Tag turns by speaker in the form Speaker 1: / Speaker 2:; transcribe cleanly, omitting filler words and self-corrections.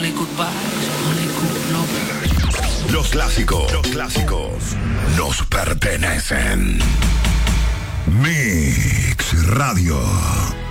Speaker 1: only goodbyes, only good lovers.
Speaker 2: Los clásicos nos pertenecen. Mix Radio.